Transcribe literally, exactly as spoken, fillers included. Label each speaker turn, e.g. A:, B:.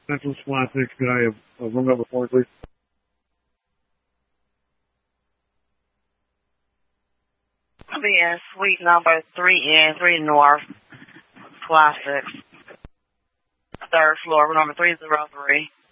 A: Central Supply six, could I have uh, room number four, please?
B: I'll be in suite number three in, three north, Supply six. Third floor, room number three zero three.